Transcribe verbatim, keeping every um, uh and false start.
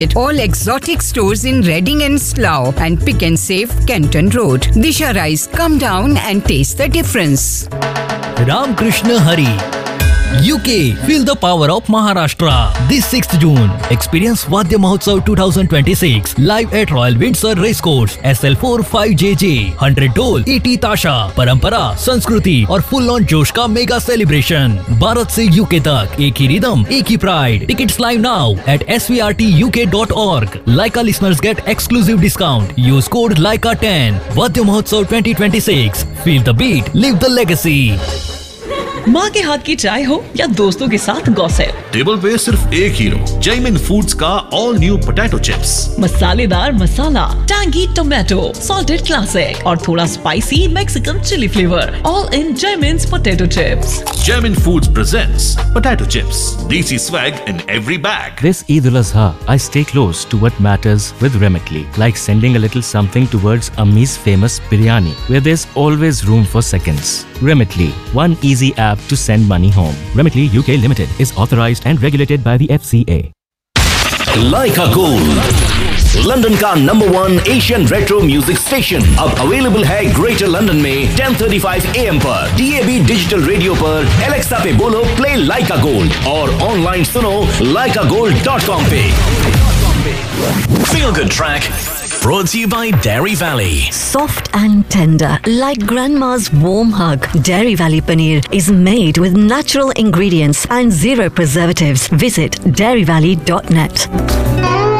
At all exotic stores in Reading and Slough and Pick and Save Kenton Road. Disha Rice, come down and taste the difference. Ram Krishna Hari. U K, feel the power of Maharashtra. This sixth June, experience Vadya Mahotsav twenty twenty-six live at Royal Windsor Racecourse. S L four five J J, one hundred Dole, eighty Tasha, Parampara, Sanskriti और full on जोश का mega celebration. Bharat से UK तक एक ही rhythm, एक ही pride. Tickets live now at s v r t u k dot org. Laika listeners get exclusive discount. Use code Laika ten. Vadya Mahotsav twenty twenty-six. Feel the beat, live the legacy. माँ के हाथ की चाय हो या दोस्तों के साथ गॉसिप, टेबल पे सिर्फ एक हीरो, जैमिन फूड्स का ऑल न्यू पोटैटो चिप्स. मसालेदार मसाला, टैंगी टोमेटो, सॉल्टेड क्लासिक और थोड़ा spicy Mexican chilli flavour, all in जैमिन्स potato chips. Jaimin Foods presents potato chips. Desi swag in every bag. This Eid ul-Azha, I stay close to what matters with Remitly, like sending a little something towards Ammi's famous biryani, where there's always room for seconds. Remitly, one easy app to send money home. Remitly U K Limited is authorized and regulated by the F C A. Laika Gold, London का number one Asian retro music station, अब available है greater London में ten thirty-five A M पर, D A B digital radio पर. Alexa पे बोलो play लाइका gold और online सुनो laika gold dot com पे. Feel Good Track, brought to you by Dairy Valley. Soft and tender, like grandma's warm hug. Dairy Valley Paneer is made with natural ingredients and zero preservatives. Visit dairy valley dot net.